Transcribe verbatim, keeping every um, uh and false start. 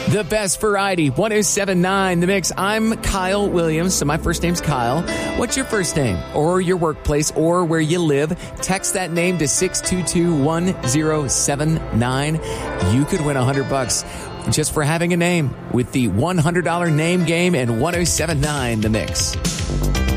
The best variety, one oh seven point nine The Mix. I'm Kyle Williams, so my first name's Kyle. What's your first name or your workplace or where you live? Text that name to six two two one oh seven nine. You could win one hundred bucks just for having a name with the one hundred dollars name game and one oh seven point nine The Mix.